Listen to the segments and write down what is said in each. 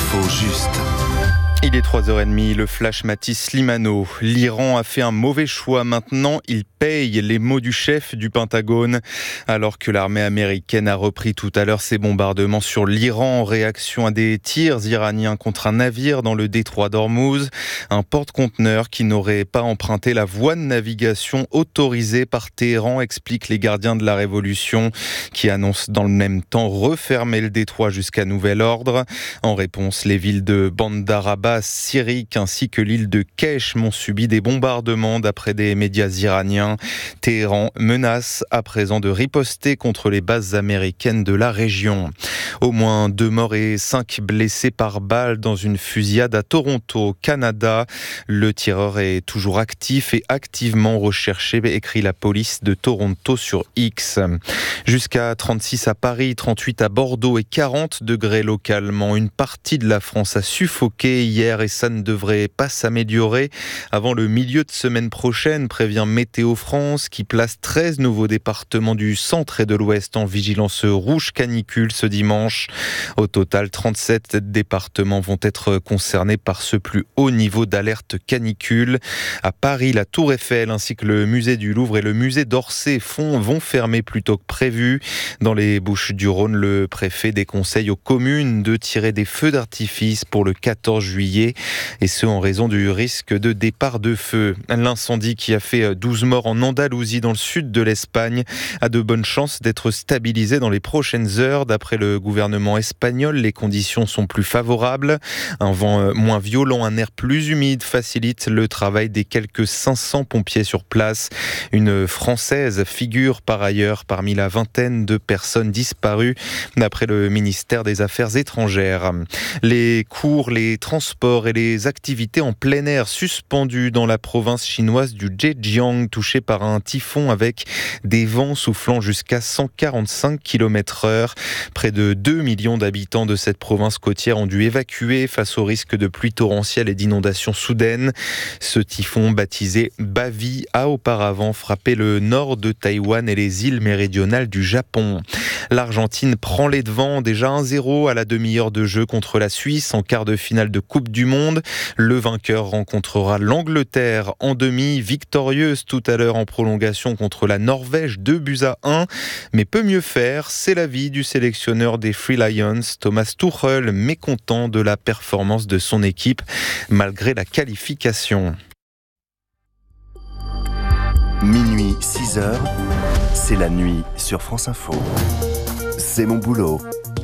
L'info juste. Il est 3h30, le flash Mathis Slimano. L'Iran a fait un mauvais choix. Maintenant, il paye, les mots du chef du Pentagone. Alors que l'armée américaine a repris tout à l'heure ses bombardements sur l'Iran en réaction à des tirs iraniens contre un navire dans le détroit d'Ormuz. Un porte-conteneur qui n'aurait pas emprunté la voie de navigation autorisée par Téhéran, expliquent les gardiens de la Révolution, qui annoncent dans le même temps refermer le détroit jusqu'à nouvel ordre. En réponse, les villes de Bandar Abbas, Sirik ainsi que l'île de Kesh ont subi des bombardements d'après des médias iraniens. Téhéran menace à présent de riposter contre les bases américaines de la région. Au moins 2 morts et 5 blessés par balle dans une fusillade à Toronto, Canada. Le tireur est toujours actif et activement recherché, écrit la police de Toronto sur X. Jusqu'à 36 à Paris, 38 à Bordeaux et 40 degrés localement. Une partie de la France a suffoqué hier et ça ne devrait pas s'améliorer avant le milieu de semaine prochaine, prévient Météo France, qui place 13 nouveaux départements du centre et de l'ouest en vigilance rouge canicule ce dimanche. Au total, 37 départements vont être concernés par ce plus haut niveau d'alerte canicule. À Paris, la Tour Eiffel ainsi que le musée du Louvre et le musée d'Orsay vont fermer plus tôt que prévu. Dans les Bouches-du-Rhône, le préfet déconseille aux communes de tirer des feux d'artifice pour le 14 juillet, et ce en raison du risque de départ de feu. L'incendie qui a fait 12 morts en Andalousie dans le sud de l'Espagne a de bonnes chances d'être stabilisé dans les prochaines heures. D'après le gouvernement espagnol, les conditions sont plus favorables. Un vent moins violent, un air plus humide facilite le travail des quelques 500 pompiers sur place. Une Française figure par ailleurs parmi la vingtaine de personnes disparues d'après le ministère des Affaires étrangères. Les cours, les transports et les activités en plein air suspendus dans la province chinoise du Zhejiang, touchée par un typhon avec des vents soufflant jusqu'à 145 km/h. Près de 2 millions d'habitants de cette province côtière ont dû évacuer face au risque de pluie torrentielle et d'inondations soudaines. Ce typhon, baptisé Bavi, a auparavant frappé le nord de Taïwan et les îles méridionales du Japon. L'Argentine prend les devants, déjà 1-0 à la demi-heure de jeu contre la Suisse en quart de finale de Coupe du Monde. Le vainqueur rencontrera l'Angleterre en demi, victorieuse tout à l'heure en prolongation contre la Norvège, 2-1. Mais peut mieux faire, c'est l'avis du sélectionneur des Three Lions, Thomas Tuchel, mécontent de la performance de son équipe malgré la qualification. Minuit, 6h, c'est la nuit sur France Info. C'est mon boulot.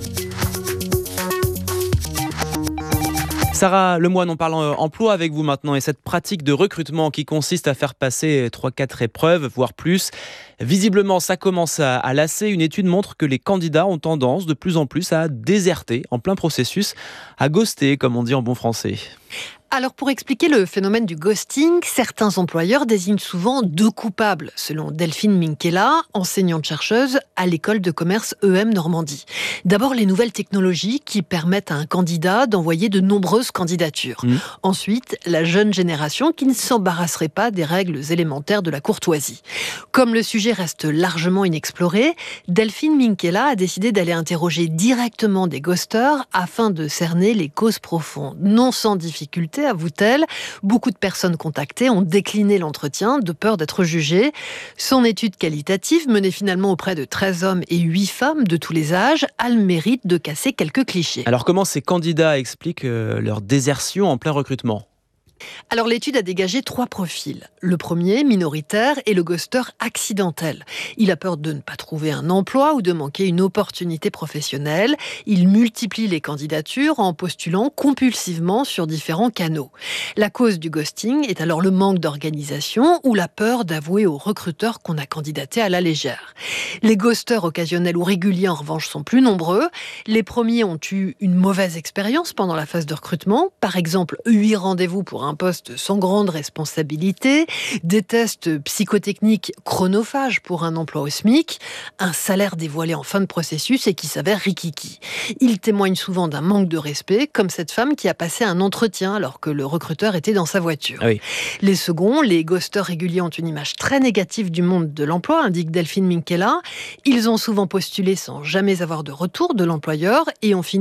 Sarah Lemoine, on parle emploi avec vous maintenant et cette pratique de recrutement qui consiste à faire passer 3-4 épreuves, voire plus. Visiblement, ça commence à lasser. Une étude montre que les candidats ont tendance de plus en plus à déserter en plein processus, à ghoster, comme on dit en bon français. Alors pour expliquer le phénomène du ghosting, certains employeurs désignent souvent 2 coupables, selon Delphine Minkela, enseignante-chercheuse à l'école de commerce EM Normandie. D'abord, les nouvelles technologies qui permettent à un candidat d'envoyer de nombreuses candidatures. Ensuite, la jeune génération qui ne s'embarrasserait pas des règles élémentaires de la courtoisie. Comme le sujet reste largement inexploré, Delphine Minkela a décidé d'aller interroger directement des ghosters afin de cerner les causes profondes. Non sans difficulté, avoue-t-elle, beaucoup de personnes contactées ont décliné l'entretien de peur d'être jugées. Son étude qualitative, menée finalement auprès de 13 hommes et 8 femmes de tous les âges, a le mérite de casser quelques clichés. Alors comment ces candidats expliquent leur désertion en plein recrutement ? Alors l'étude a dégagé 3 profils. Le premier, minoritaire, est le ghoster accidentel. Il a peur de ne pas trouver un emploi ou de manquer une opportunité professionnelle. Il multiplie les candidatures en postulant compulsivement sur différents canaux. La cause du ghosting est alors le manque d'organisation ou la peur d'avouer au recruteur qu'on a candidaté à la légère. Les ghosters occasionnels ou réguliers en revanche sont plus nombreux. Les premiers ont eu une mauvaise expérience pendant la phase de recrutement. Par exemple, 8 rendez-vous pour un poste sans grande responsabilité, des tests psychotechniques chronophages pour un emploi au SMIC, un salaire dévoilé en fin de processus et qui s'avère rikiki. Ils témoignent souvent d'un manque de respect, comme cette femme qui a passé un entretien alors que le recruteur était dans sa voiture. Oui. Les seconds, les ghosters réguliers, ont une image très négative du monde de l'emploi, indique Delphine Minkela. Ils ont souvent postulé sans jamais avoir de retour de l'employeur et ont fini